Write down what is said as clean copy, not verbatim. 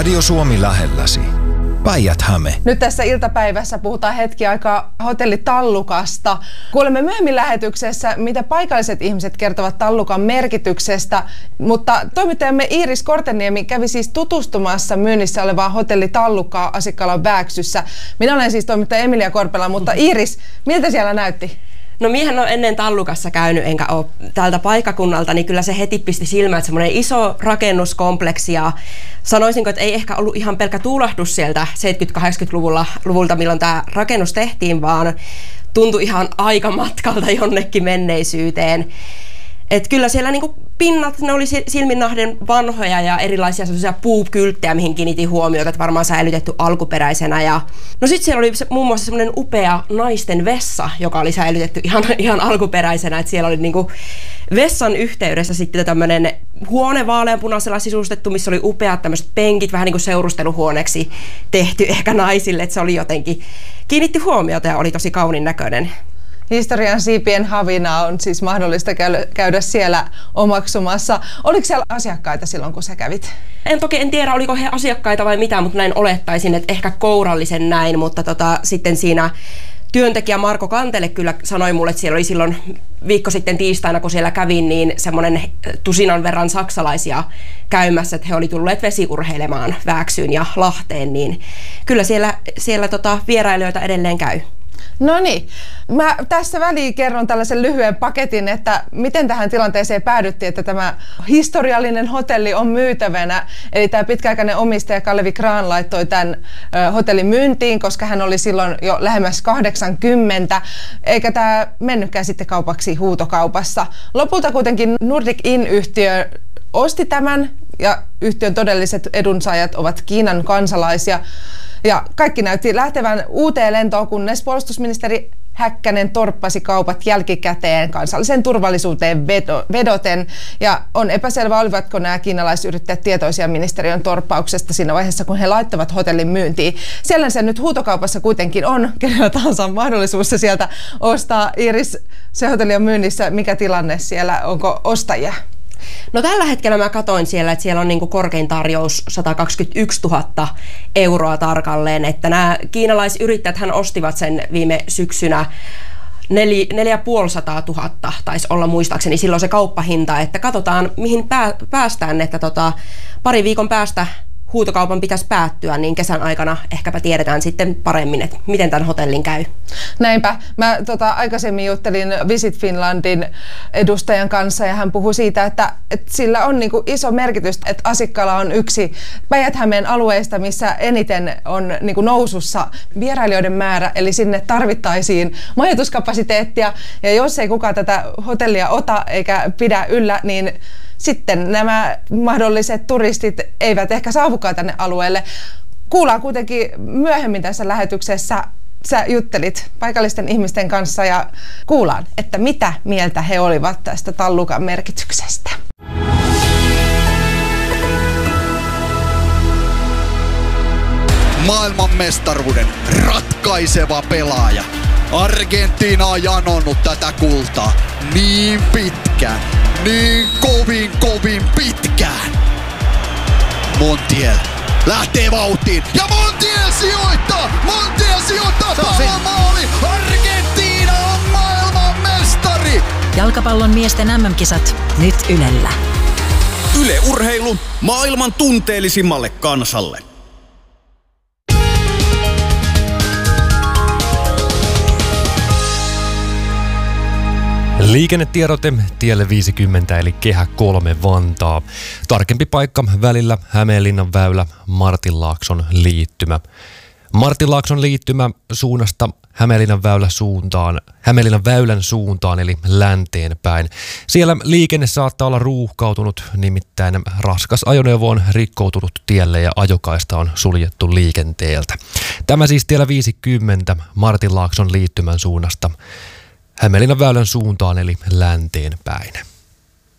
Radio Suomi lähelläsi. Päijät-Häme. Nyt tässä iltapäivässä puhutaan hetki aikaa hotelli Tallukasta. Kuulemme myöhemmin lähetyksessä, mitä paikalliset ihmiset kertovat Tallukan merkityksestä, mutta toimittajamme Iiris Korteniemi kävi siis tutustumassa myynnissä olevaan hotelli Tallukkaa Asikkalan Vääksyssä. Minä olen siis toimittaja Emilia Korpela, mutta Iiris, miltä siellä näytti? No miehän on ennen Tallukassa käynyt, enkä ole tältä paikkakunnalta, niin kyllä se heti pisti silmään, että semmoinen iso rakennuskompleksi ja sanoisinko, että ei ehkä ollut ihan pelkkä tuulahdus sieltä 70-80-luvulta, milloin tämä rakennus tehtiin, vaan tuntui ihan aikamatkalta jonnekin menneisyyteen. Et kyllä siellä niinku pinnat, ne oli silminnahden vanhoja ja erilaisia sellaisia puukylttejä, mihin kiinnitin huomiota, että varmaan säilytetty alkuperäisenä. Ja no sitten siellä oli muun muassa semmoinen upea naisten vessa, joka oli säilytetty ihan alkuperäisenä, että siellä oli niinku vessan yhteydessä sitten tämmöinen huone vaaleanpunaisella sisustettu, missä oli upeat tämmöiset penkit, vähän niin kuin seurusteluhuoneeksi tehty ehkä naisille, että se oli jotenkin, kiinnitti huomiota ja oli tosi kauniin näköinen. Historian siipien havinaa on siis mahdollista käydä siellä omaksumassa. Oliko siellä asiakkaita silloin, kun sä kävit? En tiedä, oliko he asiakkaita vai mitä, mutta näin olettaisin, että ehkä kourallisen näin, mutta sitten siinä työntekijä Marko Kantele kyllä sanoi mulle, että siellä oli silloin viikko sitten tiistaina, kun siellä kävin, niin semmoinen tusinan verran saksalaisia käymässä, että he oli tulleet vesiurheilemaan Vääksyyn ja Lahteen, niin kyllä siellä vierailijoita edelleen käy. No niin, mä tässä väliin kerron tällaisen lyhyen paketin, että miten tähän tilanteeseen päädyttiin, että tämä historiallinen hotelli on myytävänä. Eli tämä pitkäaikainen omistaja Kalevi Kraan laittoi tämän hotellin myyntiin, koska hän oli silloin jo lähemmäs 80, eikä tämä mennytkään sitten kaupaksi huutokaupassa. Lopulta kuitenkin Nordic Inn-yhtiö osti tämän ja yhtiön todelliset edunsaajat ovat Kiinan kansalaisia. Ja kaikki näytti lähtevän uuteen lentoon, kunnes puolustusministeri Häkkänen torppasi kaupat jälkikäteen kansalliseen turvallisuuteen vedoten. Ja on epäselvä, olivatko nämä kiinalaisyrittäjät tietoisia ministeriön torppauksesta siinä vaiheessa, kun he laittavat hotellin myyntiin. Siellä se nyt huutokaupassa kuitenkin on, kenellä tahansa on mahdollisuus se sieltä ostaa. Iiris, se hotelli on myynnissä. Mikä tilanne siellä? Onko ostajia? No tällä hetkellä mä katoin siellä, että siellä on niinku korkein tarjous 121 000 euroa tarkalleen, että nämä kiinalaisyrittäjät hän ostivat sen viime syksynä 450 000 taisi olla muistaakseni silloin se kauppahinta, että katsotaan mihin päästään, että pari viikon päästä huutokaupan pitäisi päättyä, niin kesän aikana ehkäpä tiedetään sitten paremmin, että miten tämän hotellin käy. Näinpä. Mä aikaisemmin juttelin Visit Finlandin edustajan kanssa ja hän puhui siitä, että sillä on niinku iso merkitys, että Asikkala on yksi Päijät-Hämeen alueista, missä eniten on niinku nousussa vierailijoiden määrä, eli sinne tarvittaisiin majoituskapasiteettia ja jos ei kukaan tätä hotellia ota eikä pidä yllä, niin sitten nämä mahdolliset turistit eivät ehkä saavukaan tänne alueelle. Kuullaan kuitenkin myöhemmin tässä lähetyksessä. Sä juttelit paikallisten ihmisten kanssa ja kuullaan, että mitä mieltä he olivat tästä Tallukan merkityksestä. Maailmanmestaruuden ratkaiseva pelaaja. Argentiina on janonnut tätä kultaa niin pitkään, niin kovin pitkään. Montiel lähtee vauhtiin ja Montiel sijoittaa! Tämä maali! Argentiina on maailmanmestari! Jalkapallon miesten MM-kisat nyt Ylellä. Yle Urheilu maailman tunteellisimmalle kansalle. Liikennetiedote tielle 50 eli Kehä 3 Vantaa. Tarkempi paikka välillä Hämeenlinnan väylä Martinlaakson liittymä. Martinlaakson liittymä suunnasta Hämeenlinnan väylän suuntaan eli länteen päin. Siellä liikenne saattaa olla ruuhkautunut, nimittäin raskas ajoneuvo on rikkoutunut tielle ja ajokaista on suljettu liikenteeltä. Tämä siis tiellä 50 Martinlaakson liittymän suunnasta Hämeenlinnan väylän suuntaan eli länteen päin.